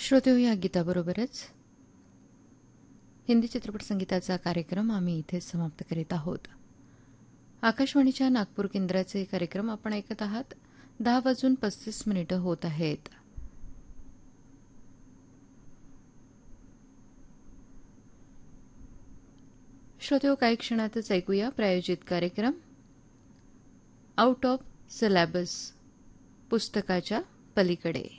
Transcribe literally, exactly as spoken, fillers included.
श्रोते हो, या गीताबरोबरच हिंदी चित्रपट संगीताचा कार्यक्रम आम्ही इथे समाप्त करीत आहोत. आकाशवाणीच्या नागपूर केंद्राचे कार्यक्रम आपण ऐकत आहात. दहा वाजून पस्तीस मिनिटं होत आहेत. श्रोते हो, काही क्षणातच ऐकूया प्रायोजित कार्यक्रम आउट ऑफ सिलेबस, पुस्तकाच्या पलीकडे.